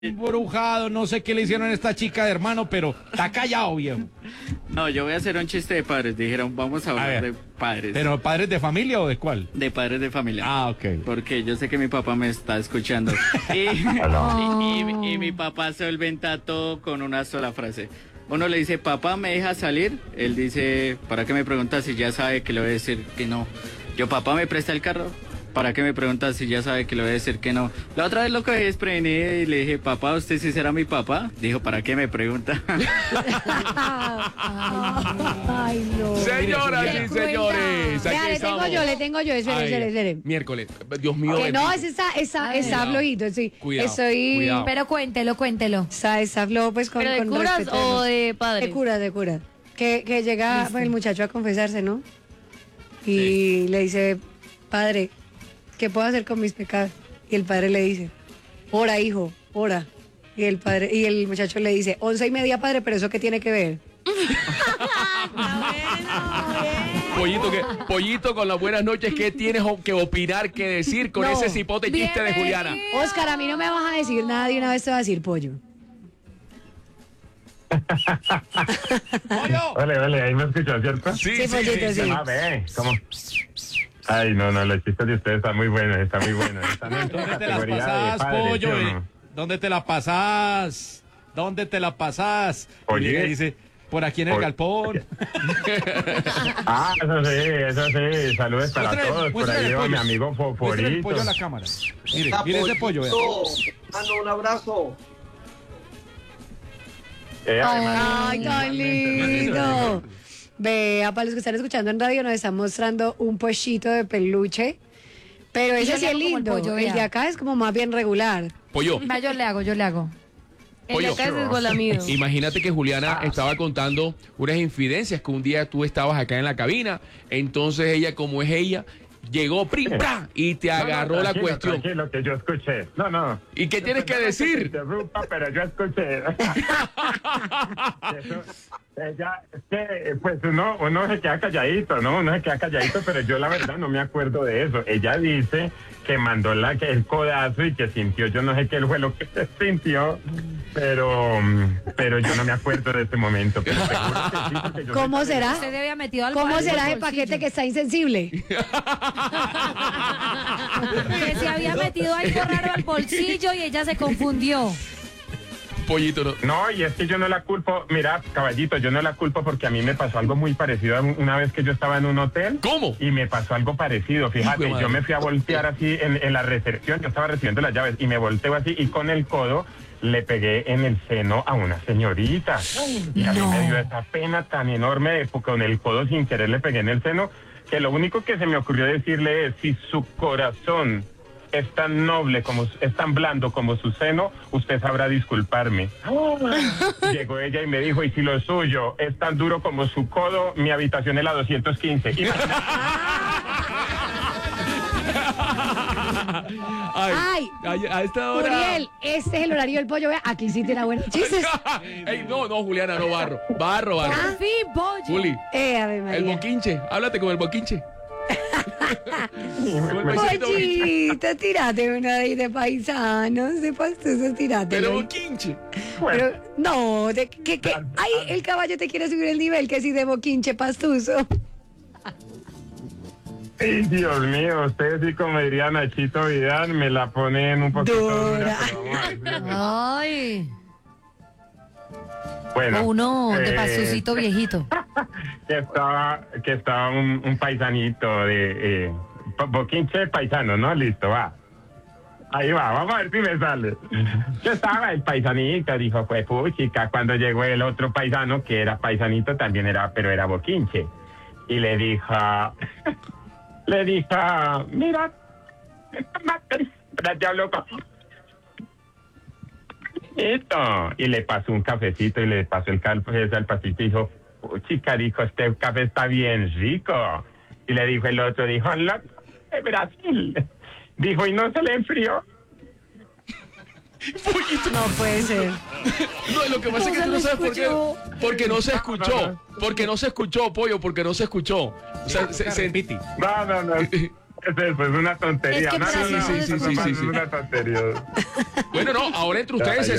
Embrujado, no sé qué le hicieron a esta chica de hermano, pero está callado, viejo. No, yo voy a hacer un chiste de padres. Dijeron, vamos a hablar de padres. ¿Pero padres de familia o de cuál? De padres de familia. Ah, ok. Porque yo sé que mi papá me está escuchando. Y mi papá solventa todo con una sola frase. Uno le dice, papá, ¿me deja salir? Él dice, ¿para qué me preguntas si ya sabe que le voy a decir que no? Yo, papá, ¿me presta el carro? ¿Para qué me preguntas si ya sabe que le voy a decir que no? La otra vez lo cogí desprevenido y le dije, papá, ¿usted sí será mi papá? Dijo, ¿para qué me pregunta? Ay, no. Señoras y señores, aquí Vea, le tengo yo, espere. Miércoles, Dios mío. Que no, está flojito, sí. Cuidado, Estoy... cuidado. Pero cuéntelo. Está flojo, pues, con ¿Pero de con curas respeto o los- de padres? De curas. Que llega el muchacho a confesarse, ¿no? Y le dice, padre, ¿qué puedo hacer con mis pecados? Y el padre le dice, ora, hijo, ora. Y el muchacho le dice, 11:30, padre, pero ¿eso qué tiene que ver? Pollito con las buenas noches, ¿qué tienes que opinar, que decir con No. ese cipote chiste de Juliana? Oscar, a mí no me vas a decir nada, de una vez te voy a decir pollo. Vale, ahí me escuchó, ¿cierto? Sí, Pollito, sí. A ver, ¿cómo? Ay, no, los chistes de ustedes están muy buenos, Están en ¿Dónde te las categoría de pasás, padres, pollo? ¿sí o no? ¿Dónde te la pasás? ¿Dónde te la pasás? Y Oye. le dice, por aquí en el Oye. galpón. Ah, eso sí, saludos para Muéstrale- todos. Por muéstrale ahí el va mi pollo. amigo Muéstrale el Foforito. pollo a la cámara. Mire ese pollo, vea. Mano, un abrazo. Ay, tan lindo. Vea, para los que están escuchando en radio, nos están mostrando un pollito de peluche. Pero Y yo ese sí le es hago como el lindo. pollo, El vea. de acá es como más bien regular. Pollo, Va, yo le hago. El de Pollo. acá es desgolamido. imagínate que Juliana estaba contando unas infidencias que un día tú estabas acá en la cabina, entonces ella, como es ella, llegó prim, pra, y te agarró la Tranquilo, cuestión. Tranquilo, que yo escuché. No. ¿Y qué tienes que Perdona te decir? interrumpa, pero yo escuché. Ella, es que, pues uno se queda calladito, ¿no? Uno se queda calladito, pero yo la verdad no me acuerdo de eso. Ella dice que mandó el codazo y que sintió, yo no sé qué fue lo que sintió, pero yo no me acuerdo de ese momento. Pero seguro que sí, porque yo ¿Cómo me- será? Usted había metido algo. ¿Cómo al será el bolsillo. paquete que está insensible? Que se había metido algo raro al bolsillo y ella se confundió. Pollito, no. No, y es que yo no la culpo, mira, caballito, yo no la culpo porque a mí me pasó algo muy parecido a una vez que yo estaba en un hotel. ¿Cómo? Y me pasó algo parecido, Hijo fíjate, de madre. yo me fui a voltear así en la recepción, yo estaba recibiendo las llaves y me volteo así y con el codo le pegué en el seno a una señorita. Y a mí me dio esa pena tan enorme de que con el codo sin querer le pegué en el seno, que lo único que se me ocurrió decirle es, si su corazón es tan noble, es tan blando como su seno, usted sabrá disculparme. Llegó ella y me dijo, y si lo suyo es tan duro como su codo, mi habitación es la 215. Ay, a esta hora. Uriel, este es el horario del pollo. Vea, aquí sí tiene buenos chistes. Ey, no, Juliana, no barro. Por fin, pollo. Juli, Ave el María. boquinche, háblate con el boquinche. Con el paisito boquinche. Pollito, tírate una de paisanos, de pastusos, tírate. Pero boquinche. Pero, no, ay, el caballo te quiere subir el nivel, que sí de boquinche pastuso. Ay, Dios mío, ustedes sí, como diría Nachito Vidal, me la ponen un poquito dura, pero vamos a ver. Ay. Bueno, O uno de pastucito viejito. que estaba un paisanito de boquinche paisano, ¿no? Listo, va. Ahí va, vamos a ver si me sale. Que estaba el paisanito, dijo, pues puchica, cuando llegó el otro paisano, que era paisanito, también era, pero era boquinche. Y le dijo, mira, te hablo con... Esto. Y le pasó un cafecito y le pasó el café al pasito y dijo, chica, dijo, este café está bien rico. Y le dijo el otro, dijo, loco de Brasil. Dijo, ¿y no se le enfrió? No puede ser. No, lo que pasa es que tú no sabes por qué. Porque no se escuchó. Porque no se escuchó, pollo, porque no se escuchó. O sea, Repite. No. Eso es una tontería. Es que No, para no, sí, no, sí, eso sí, es sí. una tontería. Bueno, no, ahora entre ustedes se